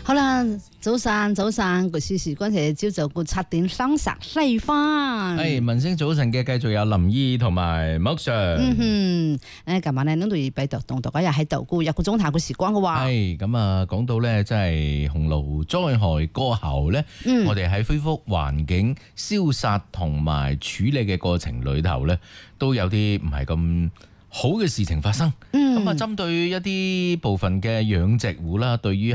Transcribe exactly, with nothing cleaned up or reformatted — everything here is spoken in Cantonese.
好啦，早晨早晨，個時時嗰陣朝早個七點三十四分。 係民聲早晨嘅，繼續有林姨同埋麥 Sir。 嗯哼，誒，今晚咧諗住俾讀動讀一日喺度，過一個鐘頭嘅時光嘅話。 係咁啊，講到咧，即係洪澇災害過後咧，嗯、我哋喺恢復環境消殺同埋處理嘅過程裏頭咧，都有啲唔係咁好嘅事情發生。咁啊、嗯，針對一啲部分嘅養殖戶啦，對於